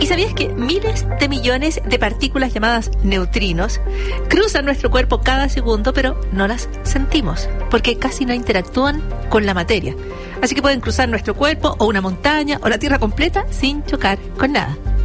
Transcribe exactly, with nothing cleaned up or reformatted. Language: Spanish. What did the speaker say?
¿Y sabías que miles de millones de partículas llamadas neutrinos cruzan nuestro cuerpo cada segundo, pero no las sentimos, porque casi no interactúan con la materia? Así que pueden cruzar nuestro cuerpo o una montaña o la Tierra completa sin chocar con nada.